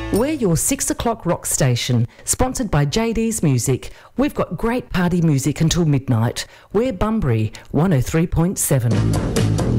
We're your 6 o'clock rock station, sponsored by JD's Music. We've got great party music until midnight. We're Bunbury 103.7.